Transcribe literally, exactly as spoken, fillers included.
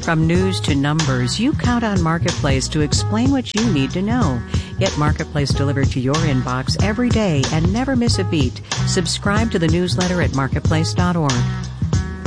From news to numbers, you count on Marketplace to explain what you need to know. Get Marketplace delivered to your inbox every day and never miss a beat. Subscribe to the newsletter at marketplace dot org.